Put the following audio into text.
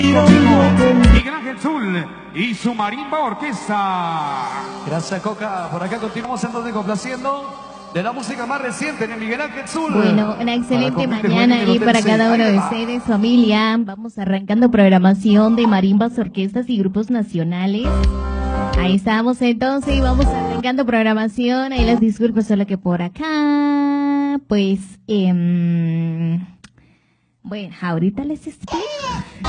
Miguel Ángel Zul y su Marimba Orquesta. Gracias, Coca. Por acá continuamos entonces complaciendo de la música más reciente de Miguel Ángel Zul. Bueno, una excelente mañana ahí para cada uno de ustedes, familia. Vamos arrancando programación de marimbas, orquestas y grupos nacionales. Ahí estamos entonces y vamos arrancando programación. Ahí las disculpas, solo que por acá, pues, bueno, ahorita les explico.